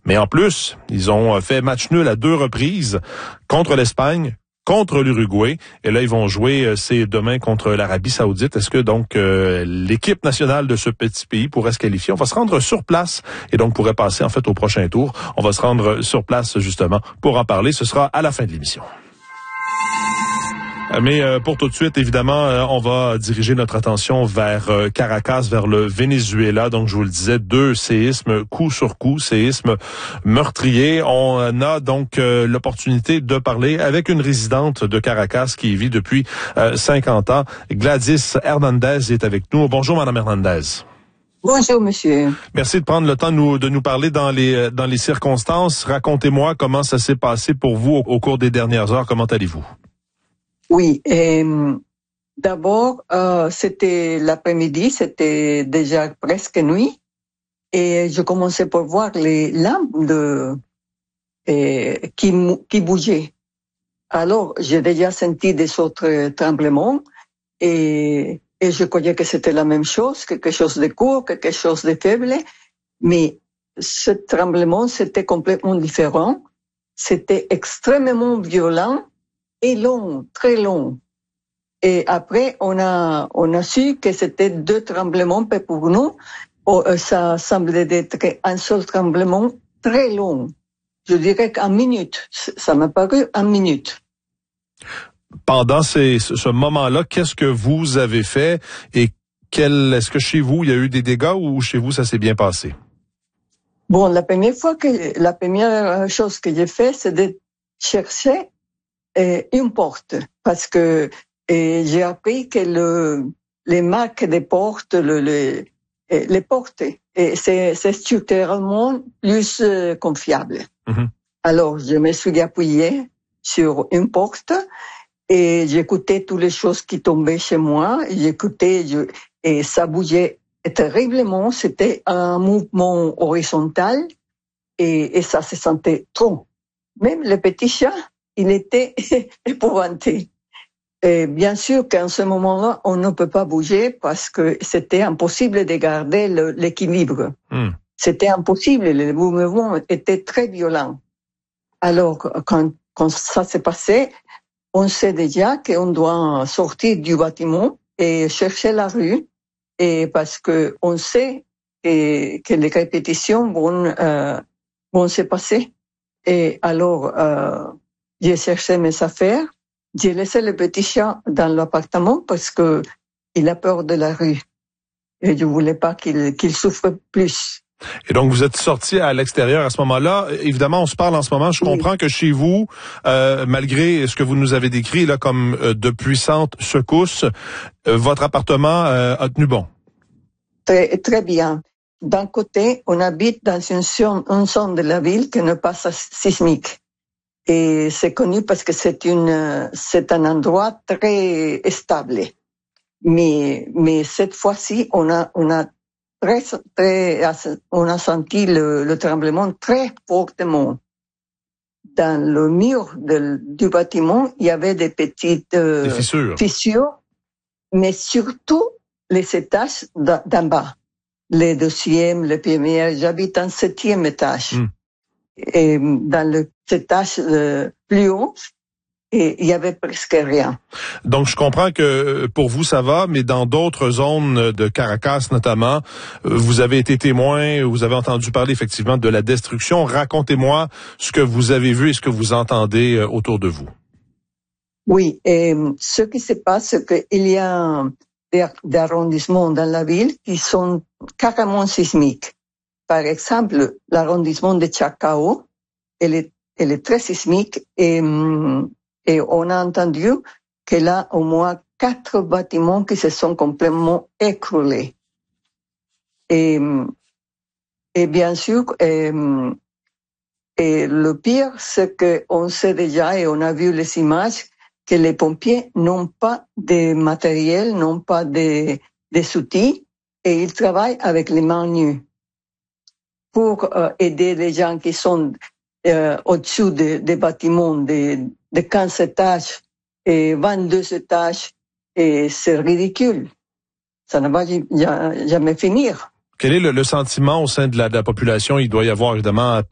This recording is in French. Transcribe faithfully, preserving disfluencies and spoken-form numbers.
Mais en plus, ils ont fait match nul à deux reprises contre l'Espagne, contre l'Uruguay. Et là, ils vont jouer, euh, c'est demain contre l'Arabie Saoudite. Est-ce que donc euh, l'équipe nationale de ce petit pays pourrait se qualifier? On va se rendre sur place et donc pourrait passer en fait au prochain tour. On va se rendre sur place justement pour en parler. Ce sera à la fin de l'émission. Mais euh, pour tout de suite, évidemment, euh, on va diriger notre attention vers euh, Caracas, vers le Venezuela. Donc, je vous le disais, deux séismes, coup sur coup, séismes meurtriers. On a donc euh, l'opportunité de parler avec une résidente de Caracas qui y vit depuis euh, cinquante ans. Gladys Hernandez est avec nous. Bonjour, Madame Hernandez. Bonjour, monsieur. Merci de prendre le temps de nous, de nous parler dans les, dans les circonstances. Racontez-moi comment ça s'est passé pour vous au, au cours des dernières heures. Comment allez-vous? Oui, et, d'abord, euh, c'était l'après-midi, c'était déjà presque nuit, et je commençais par voir les lampes de, et, qui, qui bougeaient. Alors, j'ai déjà senti des autres tremblements, et, et je croyais que c'était la même chose, quelque chose de court, quelque chose de faible, mais ce tremblement, c'était complètement différent, c'était extrêmement violent, et long, très long. Et après, on a, on a su que c'était deux tremblements, mais pour nous, ça semblait être un seul tremblement très long. Je dirais qu'en minute. Ça m'a paru en minute. Pendant ces, ce moment-là, qu'est-ce que vous avez fait et quel, est-ce que chez vous, il y a eu des dégâts ou chez vous, ça s'est bien passé? Bon, la première fois que, la première chose que j'ai fait, c'est de chercher Et une porte, parce que et j'ai appris que le, les marques des portes, le, le, les portes, et c'est, c'est structurellement plus euh, confiable. Mm-hmm. Alors, je me suis appuyée sur une porte et j'écoutais toutes les choses qui tombaient chez moi. J'écoutais je, et ça bougeait terriblement. C'était un mouvement horizontal et, et ça se sentait trop. Même le petit chat, il était épouvanté. Et bien sûr qu'en ce moment-là, on ne peut pas bouger parce que c'était impossible de garder le, l'équilibre. Mm. C'était impossible, le mouvement était très violent. Alors, quand, quand ça s'est passé, on sait déjà qu'on doit sortir du bâtiment et chercher la rue, et parce que on sait que, que les répétitions vont, euh, vont se passer. Et alors, euh, j'ai cherché mes affaires. J'ai laissé le petit chat dans l'appartement parce que il a peur de la rue. Et je voulais pas qu'il, qu'il souffre plus. Et donc, vous êtes sorti à l'extérieur à ce moment-là. Évidemment, on se parle en ce moment. Je oui. comprends que chez vous, euh, malgré ce que vous nous avez décrit là comme euh, de puissantes secousses, euh, votre appartement euh, a tenu bon. Très, très bien. D'un côté, on habite dans une zone, une zone de la ville qui n'est pas sismique. Et c'est connu parce que c'est une, c'est un endroit très stable. Mais, mais cette fois-ci, on a, on a très, très, on a senti le, le tremblement très fortement. Dans le mur de, du bâtiment, il y avait des petites euh, des fissures. fissures, mais surtout les étages d'en bas. Les deuxième, le premier, j'habite en septième étage. Mm. Et dans le étage euh, plus haut, et il y avait presque rien. Donc, je comprends que pour vous, ça va, mais dans d'autres zones de Caracas, notamment, vous avez été témoin, vous avez entendu parler effectivement de la destruction. Racontez-moi ce que vous avez vu et ce que vous entendez autour de vous. Oui, et ce qui se passe, c'est qu'il y a des, des arrondissements dans la ville qui sont carrément sismiques. Par exemple, l'arrondissement de Chacao, elle est, elle est très sismique et, et on a entendu qu'il y a au moins quatre bâtiments qui se sont complètement écroulés. Et, et bien sûr, et, et le pire, c'est qu'on sait déjà et on a vu les images que les pompiers n'ont pas de matériel, n'ont pas de, des outils et ils travaillent avec les mains nues pour euh, aider les gens qui sont euh, au-dessus des de bâtiments de, de quinze étages et vingt-deux étages. Et c'est ridicule. Ça ne va jamais finir. Quel est le, le sentiment au sein de la, de la population? Il doit y avoir évidemment